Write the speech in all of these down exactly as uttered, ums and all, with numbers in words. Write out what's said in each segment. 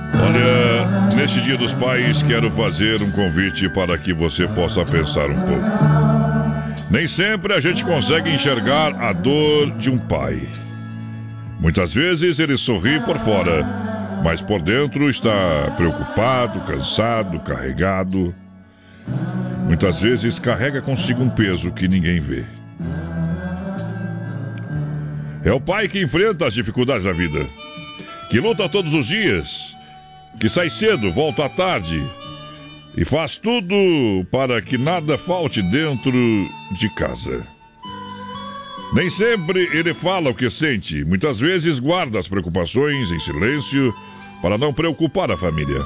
Olha, neste Dia dos Pais, quero fazer um convite para que você possa pensar um pouco. Nem sempre a gente consegue enxergar a dor de um pai. Muitas vezes ele sorri por fora, mas por dentro está preocupado, cansado, carregado. Muitas vezes carrega consigo um peso que ninguém vê. É o pai que enfrenta as dificuldades da vida, que luta todos os dias, que sai cedo, volta à tarde e faz tudo para que nada falte dentro de casa. Nem sempre ele fala o que sente, muitas vezes guarda as preocupações em silêncio para não preocupar a família.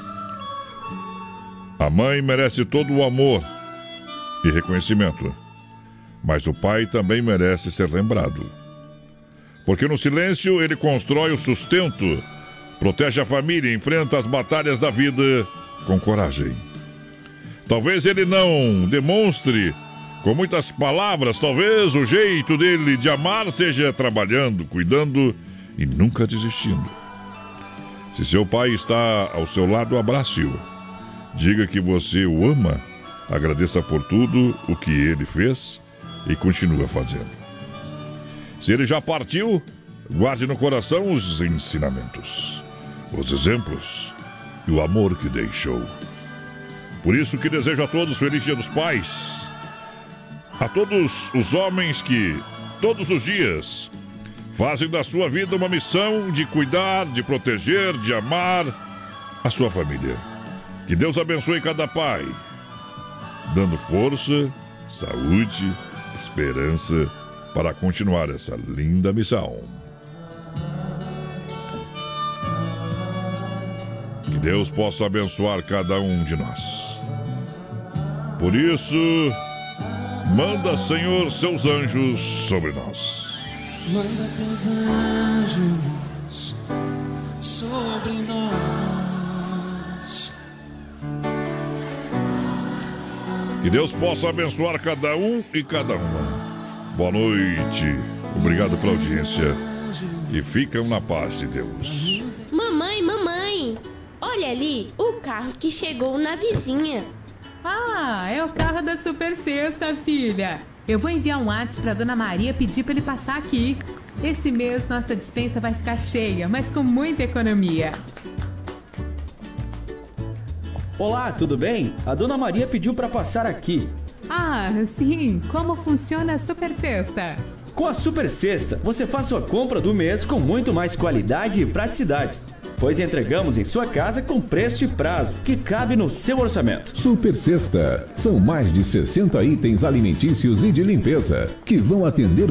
A mãe merece todo o amor e reconhecimento, mas o pai também merece ser lembrado. Porque no silêncio ele constrói o sustento, protege a família e enfrenta as batalhas da vida com coragem. Talvez ele não demonstre com muitas palavras, talvez o jeito dele de amar seja trabalhando, cuidando e nunca desistindo. Se seu pai está ao seu lado, abrace-o. Diga que você o ama, agradeça por tudo o que ele fez e continua fazendo. Se ele já partiu, guarde no coração os ensinamentos, os exemplos e o amor que deixou. Por isso que desejo a todos feliz Dia dos Pais. A todos os homens que, todos os dias, fazem da sua vida uma missão de cuidar, de proteger, de amar a sua família. Que Deus abençoe cada pai, dando força, saúde, esperança para continuar essa linda missão. Que Deus possa abençoar cada um de nós. Por isso, manda, Senhor, seus anjos sobre nós. Manda teus anjos sobre nós. Que Deus possa abençoar cada um e cada uma. Boa noite, obrigado pela audiência e ficam na paz de Deus. Mamãe, mamãe, olha ali o carro que chegou na vizinha. Ah, é o carro da Super Sexta, filha. Eu vou enviar um WhatsApp pra Dona Maria pedir pra ele passar aqui. Esse mês nossa despensa vai ficar cheia, mas com muita economia. Olá, tudo bem? A Dona Maria pediu para passar aqui. Ah, sim. Como funciona a Super Sexta? Com a Super Sexta, você faz sua compra do mês com muito mais qualidade e praticidade, pois entregamos em sua casa com preço e prazo que cabe no seu orçamento. Super Sexta. São mais de sessenta itens alimentícios e de limpeza que vão atender